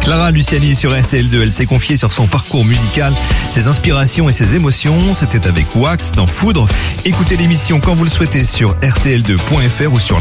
Clara Luciani sur RTL2, elle s'est confiée sur son parcours musical, ses inspirations et ses émotions. C'était avec Wax dans Foudre. Écoutez l'émission quand vous le souhaitez sur rtl2.fr ou sur